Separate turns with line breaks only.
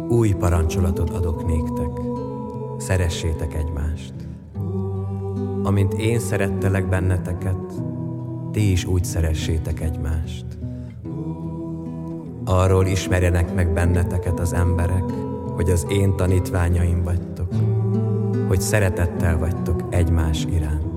Új parancsolatot adok néktek, szeressétek egymást. Amint én szerettelek benneteket, ti is úgy szeressétek egymást. Arról ismerjenek meg benneteket az emberek, hogy az én tanítványaim vagytok, hogy szeretettel vagytok egymás iránt.